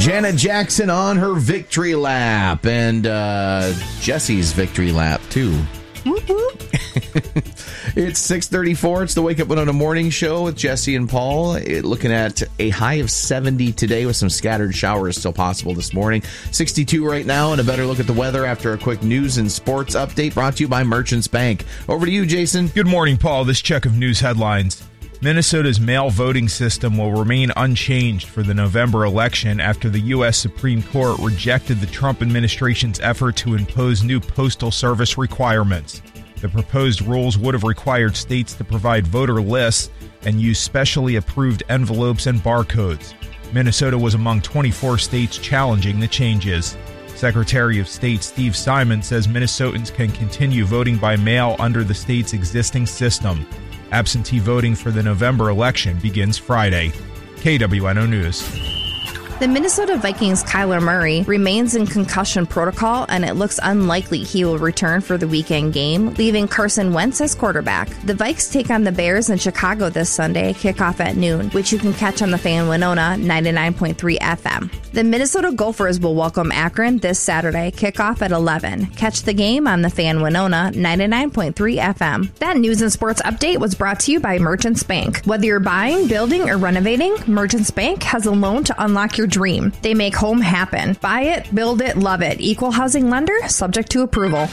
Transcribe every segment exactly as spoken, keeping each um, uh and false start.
Janet Jackson on her victory lap, and uh, Jesse's victory lap, too. Whoop, whoop. It's six thirty-four. It's the Wake Up Winona Morning Show with Jesse and Paul. It, looking at a high of seventy today with some scattered showers still possible this morning. sixty-two right now, and a better look at the weather after a quick news and sports update brought to you by Merchants Bank. Over to you, Jason. Good morning, Paul. This check of news headlines. Minnesota's mail voting system will remain unchanged for the November election after the U S Supreme Court rejected the Trump administration's effort to impose new postal service requirements. The proposed rules would have required states to provide voter lists and use specially approved envelopes and barcodes. Minnesota was among twenty-four states challenging the changes. Secretary of State Steve Simon says Minnesotans can continue voting by mail under the state's existing system. Absentee voting for the November election begins Friday. K W N O News. The Minnesota Vikings' Kyler Murray remains in concussion protocol, and it looks unlikely he will return for the weekend game, leaving Carson Wentz as quarterback. The Vikes take on the Bears in Chicago this Sunday, kickoff at noon, which you can catch on the Fan Winona ninety-nine point three F M. The Minnesota Gophers will welcome Akron this Saturday, kickoff at eleven. Catch the game on the Fan Winona ninety-nine point three F M. That news and sports update was brought to you by Merchants Bank. Whether you're buying, building, or renovating, Merchants Bank has a loan to unlock your dream. They make home happen. Buy it, build it, love it. Equal housing lender, subject to approval.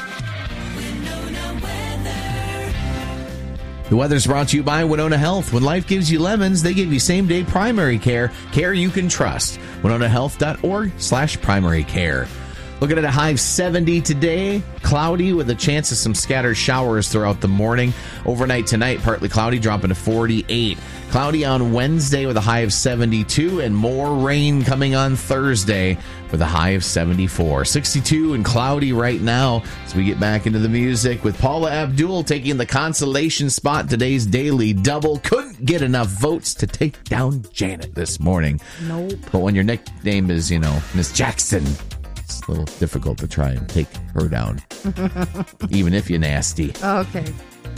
The weather's brought to you by Winona Health. When life gives you lemons, they give you same-day primary care. Care you can trust. winona health dot org slash primary care. Looking at a high of seventy today. Cloudy with a chance of some scattered showers throughout the morning. Overnight tonight, partly cloudy, dropping to forty-eight. Cloudy on Wednesday with a high of seventy-two, and more rain coming on Thursday with a high of seventy-four. sixty-two and cloudy right now as we get back into the music with Paula Abdul taking the consolation spot in today's Daily Double. Couldn't get enough votes to take down Janet this morning. Nope. But when your nickname is, you know, Miss Jackson, it's a little difficult to try and take her down, even if you're nasty. Okay.